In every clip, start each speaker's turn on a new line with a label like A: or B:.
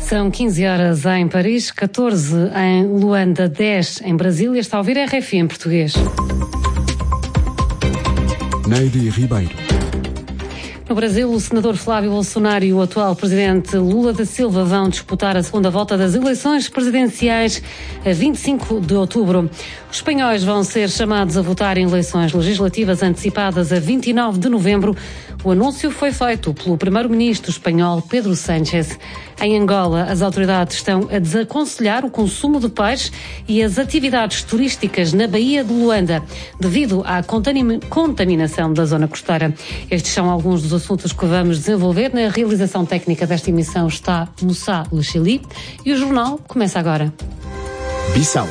A: São 15 horas em Paris, 14 em Luanda, 10 em Brasília. Está a ouvir RFI em português.
B: Neide Ribeiro.
A: No Brasil, o senador Flávio Bolsonaro e o atual presidente Lula da Silva vão disputar a segunda volta das eleições presidenciais a 25 de outubro. Os espanhóis vão ser chamados a votar em eleições legislativas antecipadas a 29 de novembro. O anúncio foi feito pelo primeiro-ministro espanhol Pedro Sánchez. Em Angola, as autoridades estão a desaconselhar o consumo de peixe e as atividades turísticas na Baía de Luanda, devido à contaminação da zona costeira. Estes são alguns dos assuntos que vamos desenvolver. Na realização técnica desta emissão está Moussa Lechili e o jornal começa agora.
B: Bissau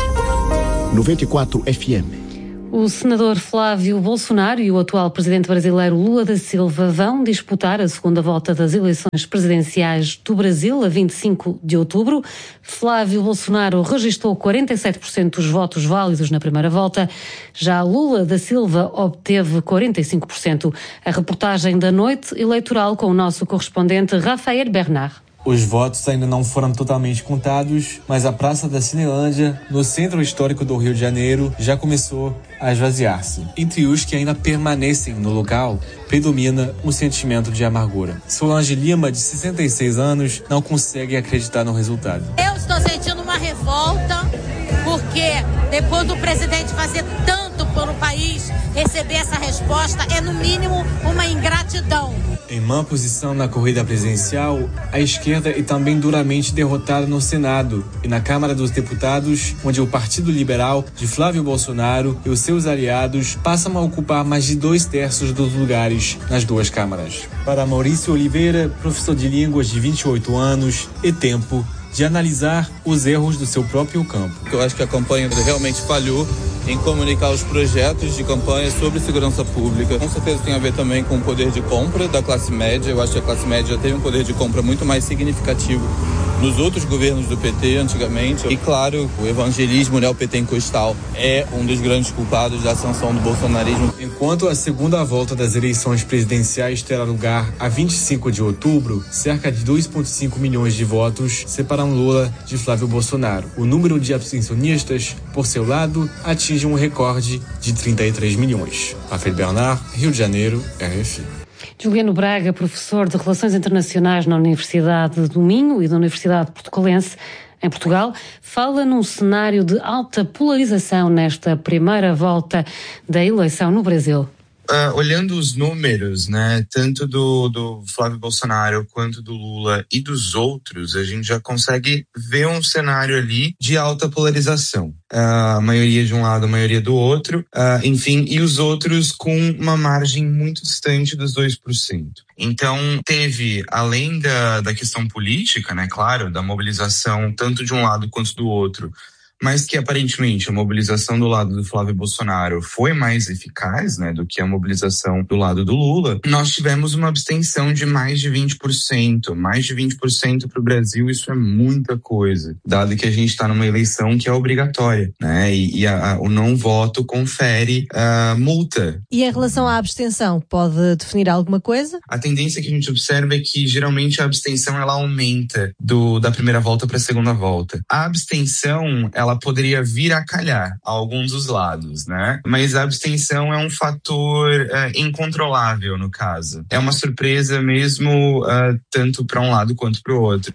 B: 94 FM.
A: O senador Flávio Bolsonaro e o atual presidente brasileiro Lula da Silva vão disputar a segunda volta das eleições presidenciais do Brasil a 25 de outubro. Flávio Bolsonaro registrou 47% dos votos válidos na primeira volta. Já Lula da Silva obteve 45%. A reportagem da noite eleitoral com o nosso correspondente Rafael Bernard.
C: Os votos ainda não foram totalmente contados, mas a Praça da Cinelândia, no centro histórico do Rio de Janeiro, já começou a esvaziar-se. Entre os que ainda permanecem no local, predomina um sentimento de amargura. Solange Lima, de 66 anos, não consegue acreditar no resultado.
D: Eu estou sentindo uma revolta, porque depois do presidente fazer tanto pelo país, receber essa resposta é, no mínimo, uma ingratidão.
C: Em má posição na corrida presidencial, a esquerda é também duramente derrotada no Senado e na Câmara dos Deputados, onde o Partido Liberal de Flávio Bolsonaro e os seus aliados passam a ocupar mais de 2/3 dos lugares nas duas câmaras. Para Maurício Oliveira, professor de línguas de 28 anos, é tempo de analisar os erros do seu próprio campo.
E: Eu acho que a campanha realmente falhou em comunicar os projetos de campanha sobre segurança pública. Com certeza tem a ver também com o poder de compra da classe média. Eu acho que a classe média teve um poder de compra muito mais significativo nos outros governos do PT antigamente. E claro, o evangelismo neopentecostal é um dos grandes culpados da ascensão do bolsonarismo.
C: Enquanto a segunda volta das eleições presidenciais terá lugar a 25 de outubro, cerca de 2,5 milhões de votos separam Lula de Flávio Bolsonaro. O número de abstencionistas, por seu lado, atinge um recorde de 33 milhões. Rafael Bernard, Rio de Janeiro, RFI.
A: Juliano Braga, professor de Relações Internacionais na Universidade do Minho e da Universidade Portucalense, em Portugal, fala num cenário de alta polarização nesta primeira volta da eleição no Brasil.
F: Olhando os números, né, tanto do Flávio Bolsonaro quanto do Lula e dos outros, a gente já consegue ver um cenário ali de alta polarização. A maioria de um lado, a maioria do outro, enfim, e os outros com uma margem muito distante dos 2%. Então, teve, além da questão política, né, claro, da mobilização tanto de um lado quanto do outro, mas que aparentemente a mobilização do lado do Flávio Bolsonaro foi mais eficaz, né, do que a mobilização do lado do Lula. Nós tivemos uma abstenção de mais de 20%. Mais de 20% para o Brasil, isso é muita coisa, dado que a gente está numa eleição que é obrigatória, né, e o não voto confere multa.
G: E em relação à abstenção, pode definir alguma coisa?
F: A tendência que a gente observa é que geralmente a abstenção ela aumenta da primeira volta para a segunda volta. A abstenção, ela poderia vir a calhar a alguns dos lados, né? Mas a abstenção é um fator incontrolável no caso. É uma surpresa mesmo, tanto para um lado quanto para o outro.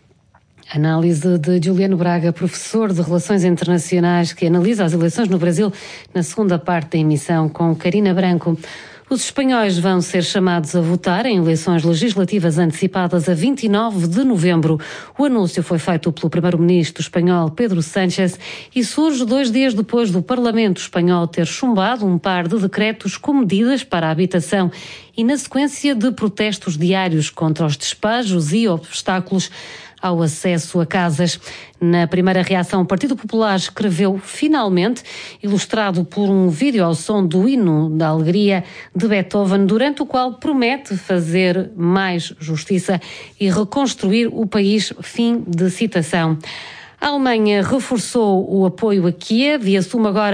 A: Análise de Juliano Braga, professor de Relações Internacionais, que analisa as eleições no Brasil na segunda parte da emissão com Karina Branco. Os espanhóis vão ser chamados a votar em eleições legislativas antecipadas a 29 de novembro. O anúncio foi feito pelo primeiro-ministro espanhol Pedro Sánchez e surge 2 dias depois do Parlamento espanhol ter chumbado um par de decretos com medidas para a habitação e na sequência de protestos diários contra os despejos e obstáculos ao acesso a casas. Na primeira reação, o Partido Popular escreveu finalmente, ilustrado por um vídeo ao som do hino da alegria de Beethoven, durante o qual promete fazer mais justiça e reconstruir o país. Fim de citação. A Alemanha reforçou o apoio a Kiev e assume agora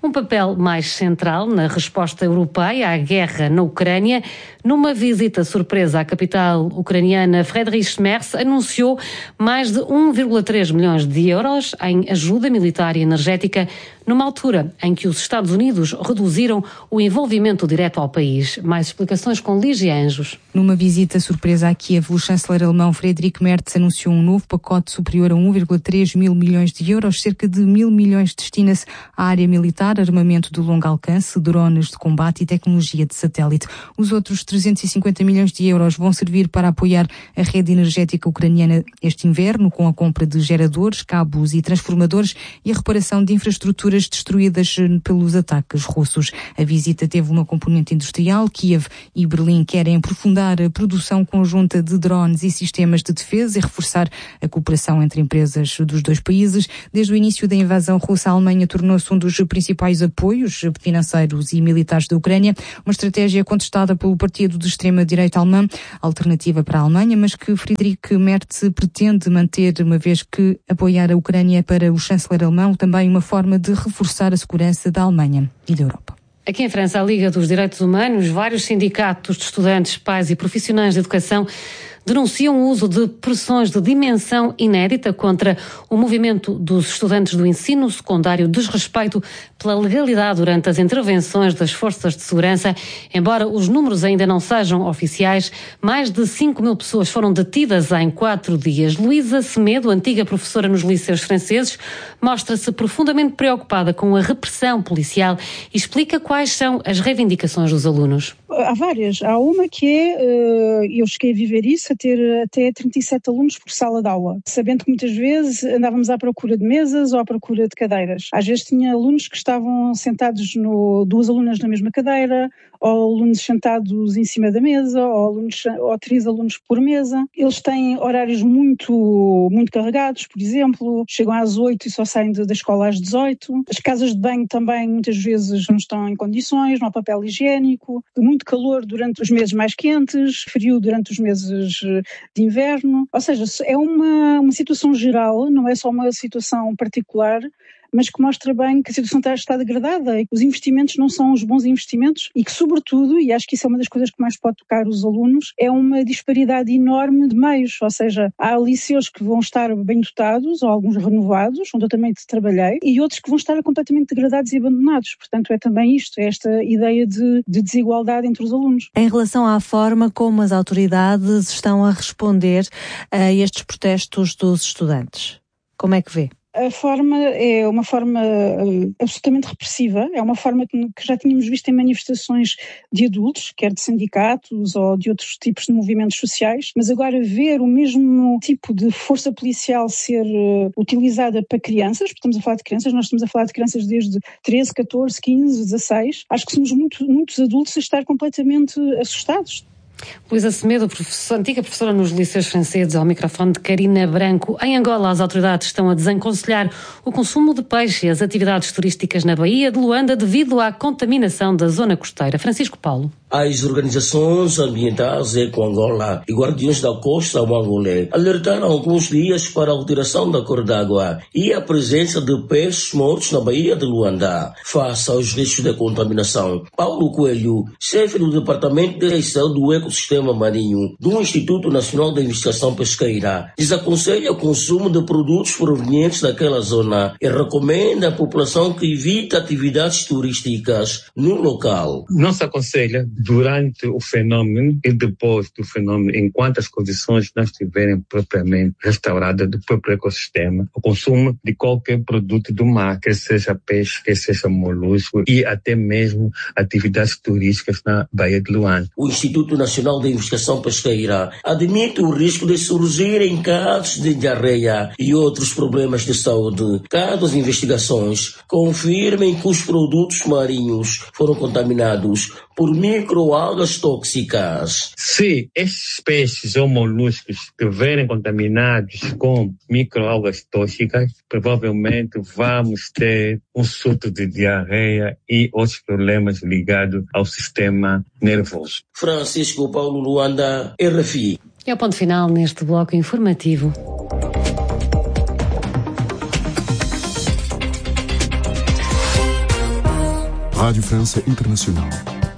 A: um papel mais central na resposta europeia à guerra na Ucrânia. Numa visita surpresa à capital ucraniana, Friedrich Merz anunciou mais de 1,3 milhões de euros em ajuda militar e energética, numa altura em que os Estados Unidos reduziram o envolvimento direto ao país. Mais explicações com Lígia Anjos.
H: Numa visita surpresa a Kiev, o chanceler alemão Friedrich Merz anunciou um novo pacote superior a 1,3 mil milhões de euros. Cerca de 1.000 milhões destina-se à área militar, armamento de longo alcance, drones de combate e tecnologia de satélite. Os outros 350 milhões de euros vão servir para apoiar a rede energética ucraniana este inverno, com a compra de geradores, cabos e transformadores e a reparação de infraestruturas destruídas pelos ataques russos. A visita teve uma componente industrial. Kiev e Berlim querem aprofundar a produção conjunta de drones e sistemas de defesa e reforçar a cooperação entre empresas dos dois países. Desde o início da invasão russa, a Alemanha tornou-se um dos principais apoios financeiros e militares da Ucrânia, uma estratégia contestada pelo partido de extrema-direita alemã, alternativa para a Alemanha, mas que Friedrich Merz pretende manter, uma vez que apoiar a Ucrânia para o chanceler alemão também uma forma de reforçar a segurança da Alemanha e da Europa.
A: Aqui em França, a Liga dos Direitos Humanos, vários sindicatos de estudantes, pais e profissionais de educação denunciam o uso de pressões de dimensão inédita contra o movimento dos estudantes do ensino secundário, desrespeito pela legalidade durante as intervenções das forças de segurança. Embora os números ainda não sejam oficiais, mais de 5.000 pessoas foram detidas em 4 dias. Luísa Semedo, antiga professora nos liceus franceses, mostra-se profundamente preocupada com a repressão policial e explica quais são as reivindicações dos alunos.
I: Há várias. Há uma que é, eu cheguei a viver isso, a ter até 37 alunos por sala de aula, sabendo que muitas vezes andávamos à procura de mesas ou à procura de cadeiras. Às vezes tinha alunos que estavam sentados, 2 alunas na mesma cadeira, ou alunos sentados em cima da mesa, ou 3 alunos por mesa. Eles têm horários muito carregados, por exemplo, chegam às 8 e só saem da escola às 18. As casas de banho também muitas vezes não estão em condições, não há papel higiênico, muito calor durante os meses mais quentes, frio durante os meses de inverno. Ou seja, é uma situação geral, não é só uma situação particular, mas que mostra bem que a situação está degradada e que os investimentos não são os bons investimentos e que, sobretudo, e acho que isso é uma das coisas que mais pode tocar os alunos, é uma disparidade enorme de meios, ou seja, há liceus que vão estar bem dotados, ou alguns renovados, onde eu também trabalhei, e outros que vão estar completamente degradados e abandonados. Portanto, é também isto, é esta ideia de desigualdade entre os alunos.
G: Em relação à forma como as autoridades estão a responder a estes protestos dos estudantes, como é que vê?
I: A forma é uma forma absolutamente repressiva, é uma forma que já tínhamos visto em manifestações de adultos, quer de sindicatos ou de outros tipos de movimentos sociais, mas agora ver o mesmo tipo de força policial ser utilizada para crianças, porque estamos a falar de crianças, nós estamos a falar de crianças desde 13, 14, 15, 16, acho que somos muitos adultos a estar completamente assustados.
A: Luísa Semedo, antiga professora nos liceus franceses, ao microfone de Karina Branco. Em Angola, as autoridades estão a desaconselhar o consumo de peixe e as atividades turísticas na Baía de Luanda devido à contaminação da zona costeira. Francisco Paulo.
J: As organizações ambientais Eco-Angola e Guardiões da Costa Angolé alertaram há alguns dias para a alteração da cor d'água e a presença de peixes mortos na Baía de Luanda, face aos riscos de contaminação. Paulo Coelho, chefe do Departamento de Gestão do Ecossistema Marinho do Instituto Nacional de Investigação Pesqueira, desaconselha o consumo de produtos provenientes daquela zona e recomenda à população que evite atividades turísticas no local.
K: Não se aconselha durante o fenômeno e depois do fenômeno, enquanto as condições não estiverem propriamente restauradas do próprio ecossistema, o consumo de qualquer produto do mar, quer seja peixe, quer seja molusco e até mesmo atividades turísticas na Baía de Luanda.
J: O Instituto Nacional de Investigação Pesqueira admite o risco de surgirem casos de diarreia e outros problemas de saúde, caso as investigações confirmem que os produtos marinhos foram contaminados por microalgas tóxicas.
K: Se estes peixes ou moluscos estiverem contaminados com microalgas tóxicas, provavelmente vamos ter um surto de diarreia e outros problemas ligados ao sistema nervoso.
J: Francisco Paulo, Luanda, RFI.
A: É o ponto final neste bloco informativo.
B: Rádio França Internacional.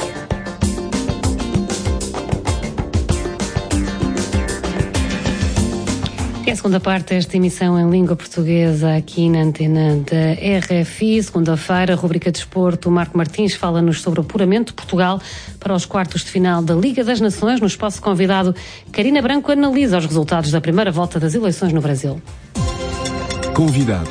A: É a segunda parte desta emissão em língua portuguesa aqui na antena da RFI. Segunda-feira, rubrica de desporto. O Marco Martins fala-nos sobre o apuramento de Portugal para os quartos de final da Liga das Nações. No espaço convidado, Carina Branco analisa os resultados da primeira volta das eleições no Brasil.
B: Convidado.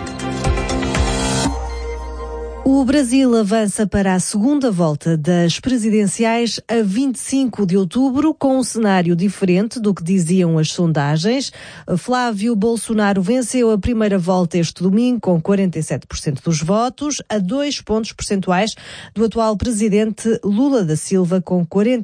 G: O Brasil avança para a segunda volta das presidenciais a 25 de outubro, com um cenário diferente do que diziam as sondagens. Flávio Bolsonaro venceu a primeira volta este domingo com 47% dos votos, a 2 pontos percentuais do atual presidente Lula da Silva, com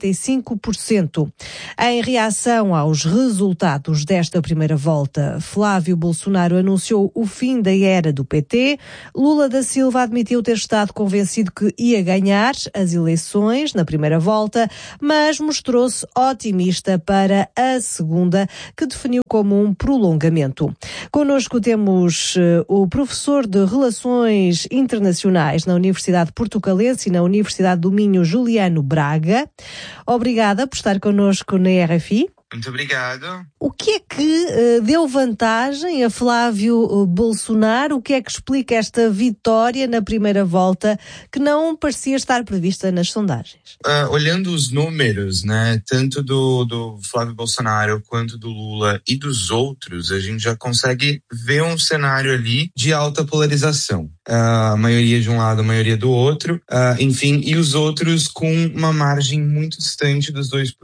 G: 45%. Em reação aos resultados desta primeira volta, Flávio Bolsonaro anunciou o fim da era do PT. Lula da Silva admitiu ter estado convencido que ia ganhar as eleições na primeira volta, mas mostrou-se otimista para a segunda, que definiu como um prolongamento. Connosco temos o professor de Relações Internacionais na Universidade Portucalense e na Universidade do Minho, Juliano Braga. Obrigada por estar connosco na RFI.
F: Muito obrigado.
G: O que é que deu vantagem a Flávio Bolsonaro? O que é que explica esta vitória na primeira volta que não parecia estar prevista nas sondagens?
F: Olhando os números, né, tanto do Flávio Bolsonaro quanto do Lula e dos outros, a gente já consegue ver um cenário ali de alta polarização. A maioria de um lado, a maioria do outro, enfim, e os outros com uma margem muito distante dos 2%.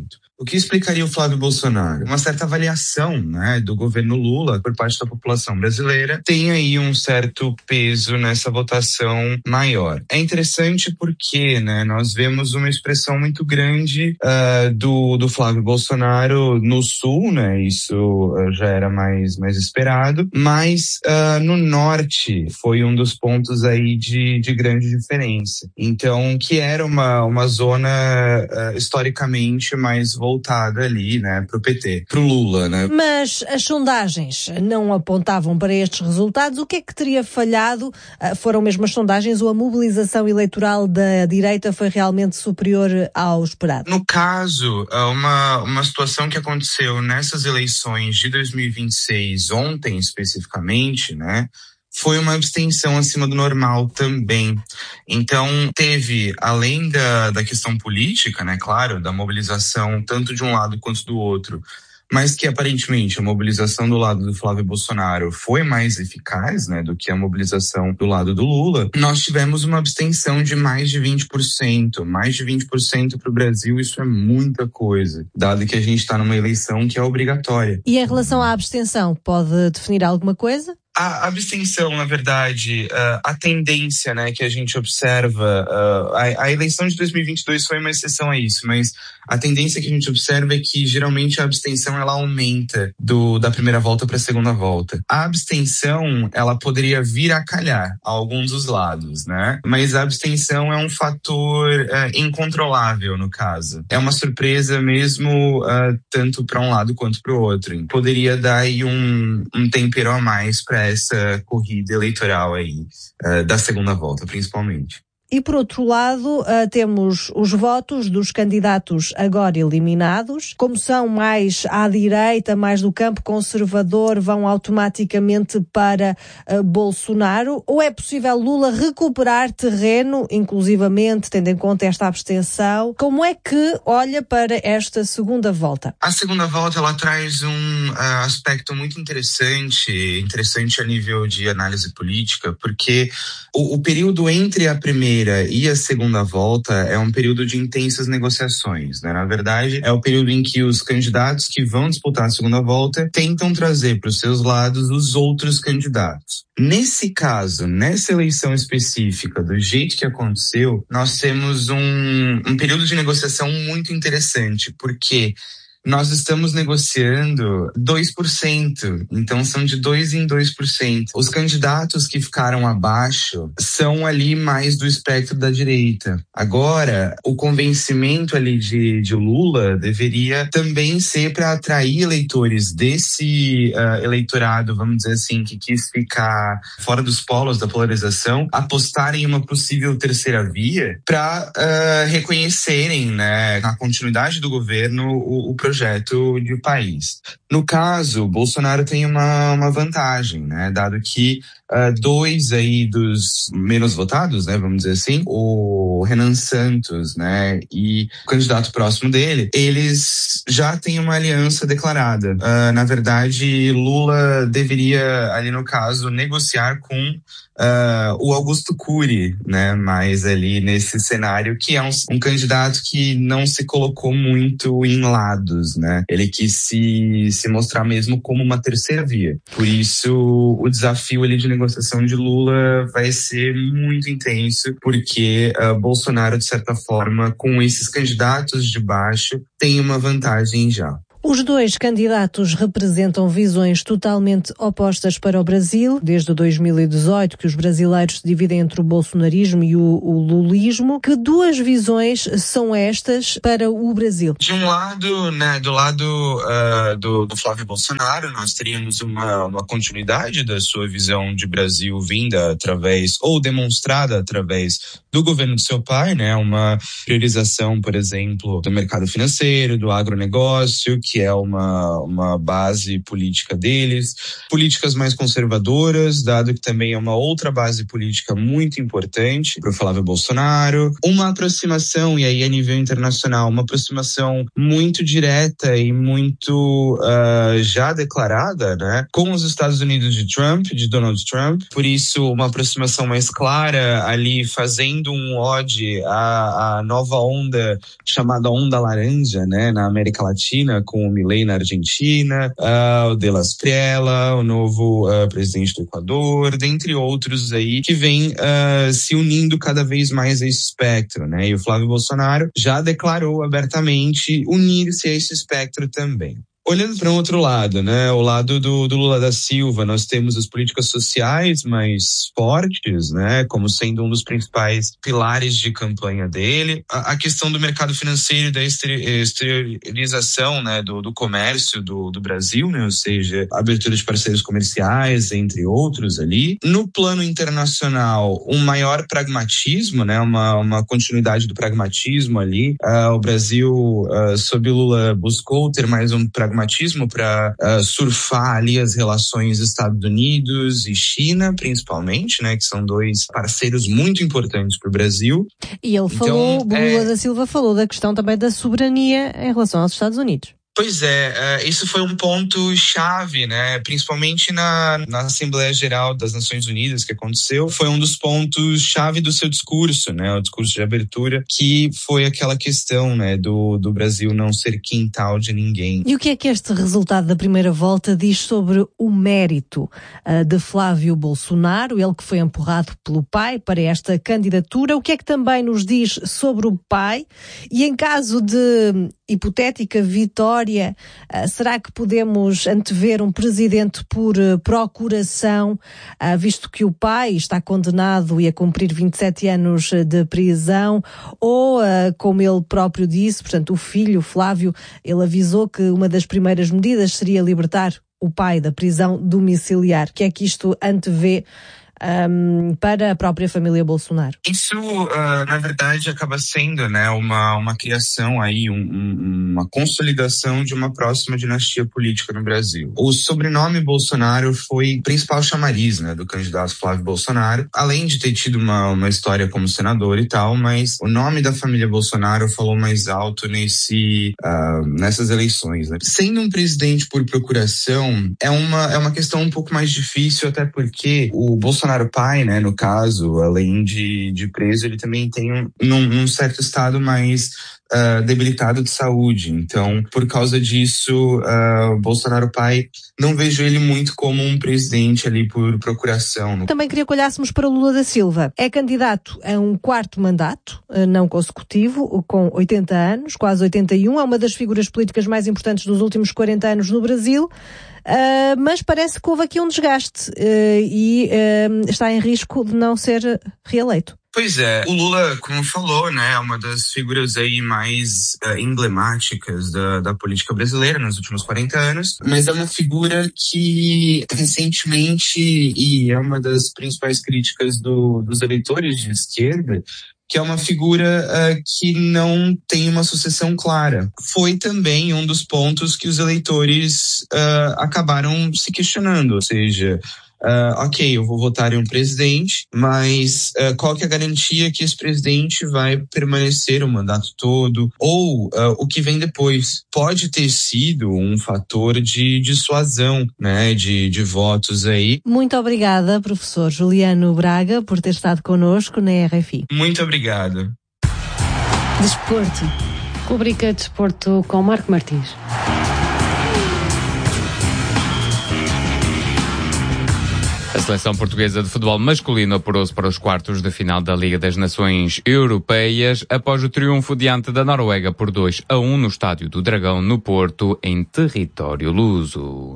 F: O que explicaria o Flávio Bolsonaro? Uma certa avaliação, né, do governo Lula por parte da população brasileira tem aí um certo peso nessa votação maior. É interessante porque, né, nós vemos uma expressão muito grande do Flávio Bolsonaro no Sul, né, isso já era mais esperado, mas no Norte foi um dos pontos aí de grande diferença. Então, que era uma zona historicamente mais voltada ali, né, pro PT, pro Lula, né?
G: Mas as sondagens não apontavam para estes resultados. O que é que teria falhado? Foram mesmo as sondagens ou a mobilização eleitoral da direita foi realmente superior ao esperado?
F: No caso, uma situação que aconteceu nessas eleições de 2026, ontem especificamente, né, foi uma abstenção acima do normal também. Então, teve, além da questão política, né, claro, da mobilização tanto de um lado quanto do outro, mas que aparentemente a mobilização do lado do Flávio Bolsonaro foi mais eficaz, né, do que a mobilização do lado do Lula, nós tivemos uma abstenção de mais de 20%. Mais de 20% para o Brasil, isso é muita coisa, dado que a gente está numa eleição que é obrigatória.
G: E em relação à abstenção, pode definir alguma coisa?
F: A abstenção, na verdade, a tendência, né, que a gente observa, a eleição de 2022 foi uma exceção a isso, mas a tendência que a gente observa é que geralmente a abstenção ela aumenta da primeira volta para a segunda volta. A abstenção, ela poderia vir a calhar a alguns dos lados, né, mas a abstenção é um fator incontrolável no caso. É uma surpresa mesmo tanto para um lado quanto para o outro. Poderia dar aí um tempero a mais para essa corrida eleitoral aí, da segunda volta, principalmente.
G: E, por outro lado, temos os votos dos candidatos agora eliminados. Como são mais à direita, mais do campo conservador, vão automaticamente para Bolsonaro? Ou é possível Lula recuperar terreno, inclusivamente, tendo em conta esta abstenção? Como é que olha para esta segunda volta?
F: A segunda volta, ela traz um aspecto muito interessante a nível de análise política, porque o período entre a primeira e a segunda volta é um período de intensas negociações, né? Na verdade, é o período em que os candidatos que vão disputar a segunda volta tentam trazer para os seus lados os outros candidatos. Nesse caso, nessa eleição específica, do jeito que aconteceu, nós temos um período de negociação muito interessante, porque nós estamos negociando 2%, então são de 2% em 2%. Os candidatos que ficaram abaixo são ali mais do espectro da direita. Agora, o convencimento ali de Lula deveria também ser para atrair eleitores desse eleitorado, vamos dizer assim, que quis ficar fora dos polos da polarização, apostarem em uma possível terceira via para reconhecerem, né, na continuidade do governo o projeto de país. No caso, Bolsonaro tem uma vantagem, né, dado que dois aí dos menos votados, né, vamos dizer assim, o Renan Santos, né, e o candidato próximo dele, eles já têm uma aliança declarada. Na verdade, Lula deveria, ali no caso, negociar com o Augusto Cury, né, mas ali nesse cenário, que é um candidato que não se colocou muito em lados, né, ele quis se mostrar mesmo como uma terceira via. Por isso, o desafio ali de negociação de Lula vai ser muito intenso, porque Bolsonaro, de certa forma, com esses candidatos de baixo, tem uma vantagem já.
G: Os dois candidatos representam visões totalmente opostas para o Brasil. Desde 2018 que os brasileiros se dividem entre o bolsonarismo e o lulismo. Que duas visões são estas para o Brasil?
F: De um lado, né, do lado do Flávio Bolsonaro, nós teríamos uma continuidade da sua visão de Brasil vinda através, ou demonstrada através do governo do seu pai, né, uma priorização, por exemplo, do mercado financeiro, do agronegócio, que é uma base política deles, políticas mais conservadoras, dado que também é uma outra base política muito importante para o Flávio Bolsonaro, uma aproximação, e aí a nível internacional, uma aproximação muito direta e muito já declarada, né, com os Estados Unidos de Donald Trump, por isso uma aproximação mais clara ali, fazendo um ode à nova onda, chamada Onda Laranja, né, na América Latina, com o Milei na Argentina, o De La Espriella, o novo presidente do Equador, dentre outros aí, que vem se unindo cada vez mais a esse espectro, né? E o Flávio Bolsonaro já declarou abertamente unir-se a esse espectro também. Olhando para um outro lado, né, o lado do Lula da Silva, nós temos as políticas sociais mais fortes, né, como sendo um dos principais pilares de campanha dele. A questão do mercado financeiro e da exteriorização, né, do comércio do Brasil, né, ou seja, abertura de parceiros comerciais, entre outros ali. No plano internacional, um maior pragmatismo, né, uma continuidade do pragmatismo ali. O Brasil, sob Lula, buscou ter mais um pragmatismo para surfar ali as relações Estados Unidos e China, principalmente, né, que são dois parceiros muito importantes para o Brasil.
G: E ele falou, Lula da Silva falou da questão também da soberania em relação aos Estados Unidos.
F: Pois é, isso foi um ponto chave, né, principalmente na Assembleia Geral das Nações Unidas que aconteceu, foi um dos pontos chave do seu discurso, né, o discurso de abertura, que foi aquela questão, né, do Brasil não ser quintal de ninguém.
G: E o que é que este resultado da primeira volta diz sobre o mérito de Flávio Bolsonaro, ele que foi empurrado pelo pai para esta candidatura? O que é que também nos diz sobre o pai? E em caso de hipotética vitória, será que podemos antever um presidente por procuração, visto que o pai está condenado e a cumprir 27 anos de prisão, ou, como ele próprio disse, portanto, o filho, Flávio, ele avisou que uma das primeiras medidas seria libertar o pai da prisão domiciliar. O que é que isto antevê para a própria família Bolsonaro?
F: Isso, na verdade, acaba sendo, né, uma criação aí, uma consolidação de uma próxima dinastia política no Brasil. O sobrenome Bolsonaro foi o principal chamariz, né, do candidato Flávio Bolsonaro, além de ter tido uma história como senador e tal, mas o nome da família Bolsonaro falou mais alto nessas eleições, né? Sendo um presidente por procuração, é uma questão um pouco mais difícil, até porque o Bolsonaro pai, né, no caso, além de preso, ele também tem num certo estado mais debilitado de saúde. Então, por causa disso, Bolsonaro pai, não vejo ele muito como um presidente ali por procuração.
G: Também queria que olhássemos para Lula da Silva. É candidato a um 4º mandato, não consecutivo, com 80 anos, quase 81. É uma das figuras políticas mais importantes dos últimos 40 anos no Brasil. Mas parece que houve aqui um desgaste e está em risco de não ser reeleito.
F: Pois é, o Lula, como falou, né, é uma das figuras aí mais emblemáticas da política brasileira nos últimos 40 anos, mas é uma figura que recentemente, e é uma das principais críticas dos eleitores de esquerda, que é uma figura que não tem uma sucessão clara. Foi também um dos pontos que os eleitores acabaram se questionando, ou seja, ok, eu vou votar em um presidente, mas qual que é a garantia que esse presidente vai permanecer o mandato todo? Ou o que vem depois? Pode ter sido um fator de dissuasão, né, de votos aí.
G: Muito obrigada, professor Juliano Braga, por ter estado connosco na RFI.
F: Muito obrigado.
A: Desporto. Rubrica Desporto com Marco Martins.
L: A seleção portuguesa de futebol masculino apurou-se para os quartos de final da Liga das Nações Europeias após o triunfo diante da Noruega por 2-1 no Estádio do Dragão, no Porto, em território luso.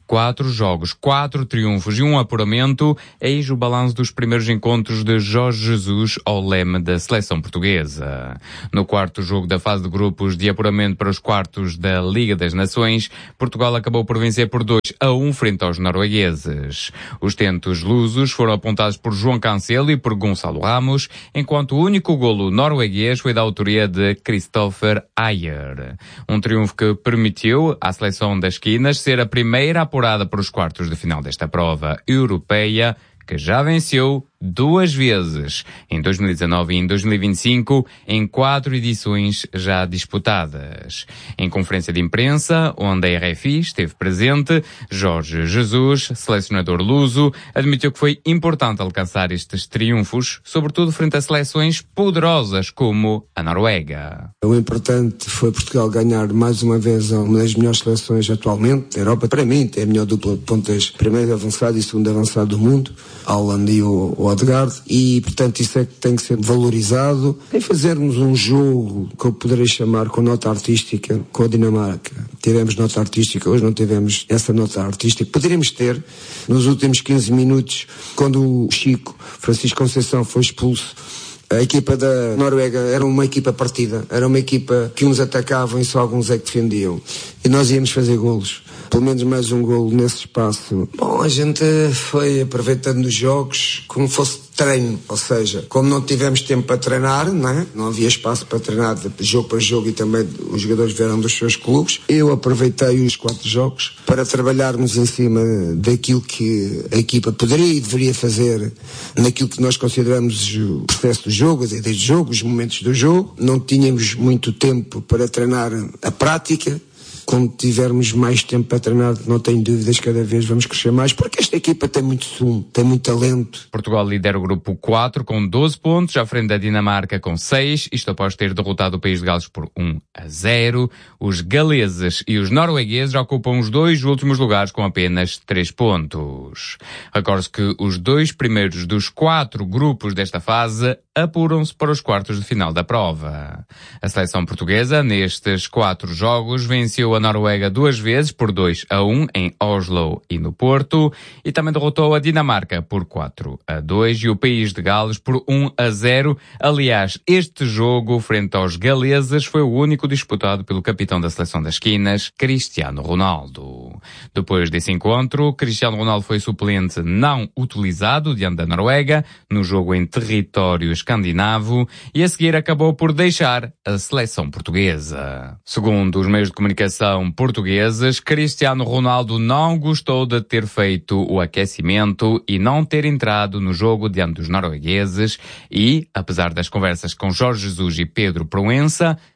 L: 4 jogos, 4 triunfos e 1 apuramento, eis o balanço dos primeiros encontros de Jorge Jesus ao leme da seleção portuguesa. No quarto jogo da fase de grupos de apuramento para os quartos da Liga das Nações, Portugal acabou por vencer por 2-1 frente aos noruegueses. Os tentos lusos foram apontados por João Cancelo e por Gonçalo Ramos, enquanto o único golo norueguês foi da autoria de Christopher Ayer. Um triunfo que permitiu à seleção das Quinas ser a primeira apurada para os quartos de final desta prova europeia, que já venceu 2 vezes, em 2019 e em 2025, em 4 edições já disputadas. Em conferência de imprensa, onde a RFI esteve presente, Jorge Jesus, selecionador luso, admitiu que foi importante alcançar estes triunfos, sobretudo frente a seleções poderosas como a Noruega.
M: O importante foi Portugal ganhar mais uma vez uma das melhores seleções atualmente da Europa. Para mim, tem a melhor dupla de pontas, primeiro avançado e segundo avançado do mundo, Haaland e o Odegaard, e portanto isso é que tem que ser valorizado. Em fazermos um jogo que eu poderei chamar com nota artística com a Dinamarca, tivemos nota artística, hoje não tivemos essa nota artística. Poderíamos ter nos últimos 15 minutos, quando o Chico Francisco Conceição foi expulso. A equipa da Noruega era uma equipa partida, era uma equipa que uns atacavam e só alguns é que defendiam, e nós íamos fazer golos, pelo menos mais um golo nesse espaço. Bom, a gente foi aproveitando os jogos como fosse treino, ou seja, como não tivemos tempo para treinar, não havia espaço para treinar de jogo para jogo, e também os jogadores vieram dos seus clubes, eu aproveitei os 4 jogos para trabalharmos em cima daquilo que a equipa poderia e deveria fazer, naquilo que nós consideramos o processo do jogo, as ideias do jogo, os momentos do jogo. Não tínhamos muito tempo para treinar a prática. Quando tivermos mais tempo para treinar, não tenho dúvidas, cada vez vamos crescer mais, porque esta equipa tem muito sumo, tem muito talento.
L: Portugal lidera o grupo 4 com 12 pontos, à frente da Dinamarca com 6, isto após ter derrotado o país de Gales por 1-0. Os galeses e os noruegueses ocupam os 2 últimos lugares com apenas 3 pontos. Recorde-se que os 2 primeiros dos 4 grupos desta fase apuram-se para os quartos de final da prova. A seleção portuguesa, nestes 4 jogos, venceu a Noruega 2 vezes por 2-1 em Oslo e no Porto, e também derrotou a Dinamarca por 4-2 e o país de Gales por 1-0. Aliás, este jogo frente aos galeses foi o único disputado pelo capitão da seleção das Quinas, Cristiano Ronaldo. Depois desse encontro, Cristiano Ronaldo foi suplente não utilizado diante da Noruega no jogo em território escandinavo, e a seguir acabou por deixar a seleção portuguesa. Segundo os meios de comunicação portugueses, Cristiano Ronaldo não gostou de ter feito o aquecimento e não ter entrado no jogo diante dos noruegueses e, apesar das conversas com Jorge Jesus e Pedro Proença,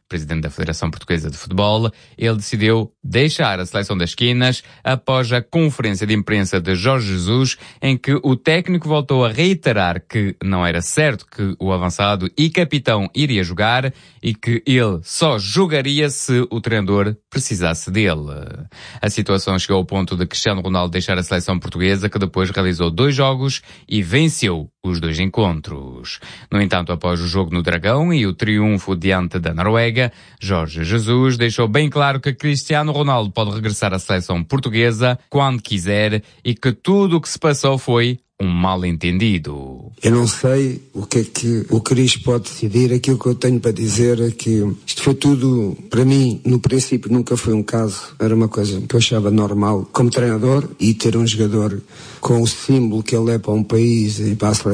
L: presidente da Federação Portuguesa de Futebol, ele decidiu deixar a seleção das esquinas após a conferência de imprensa de Jorge Jesus, em que o técnico voltou a reiterar que não era certo que o avançado e capitão iria jogar e que ele só jogaria se o treinador precisasse dele. A situação chegou ao ponto de Cristiano Ronaldo deixar a seleção portuguesa, que depois realizou 2 jogos e venceu os 2 encontros. No entanto, após o jogo no Dragão e o triunfo diante da Noruega, Jorge Jesus deixou bem claro que Cristiano Ronaldo pode regressar à seleção portuguesa quando quiser e que tudo o que se passou foi um mal-entendido.
M: Eu não sei o que é que o Cris pode decidir. Aquilo que eu tenho para dizer é que isto foi tudo, para mim, no princípio nunca foi um caso. Era uma coisa que eu achava normal como treinador, e ter um jogador com o símbolo que ele é para um país e para a seleção